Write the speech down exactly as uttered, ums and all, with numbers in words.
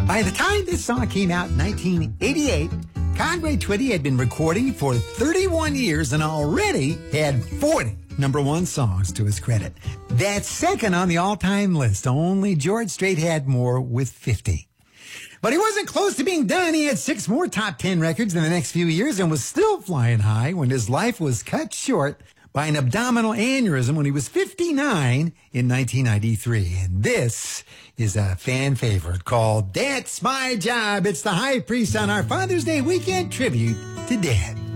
By the time this song came out in nineteen eighty-eight, Conway Twitty had been recording for thirty-one years and already had forty number one songs to his credit. That's second on the all-time list. Only George Strait had more with fifty. But he wasn't close to being done. He had six more top ten records in the next few years and was still flying high when his life was cut short by an abdominal aneurysm when he was fifty-nine in nineteen ninety-three. And this is a fan favorite called That's My Job. It's the High Priest on our Father's Day weekend tribute to Dad.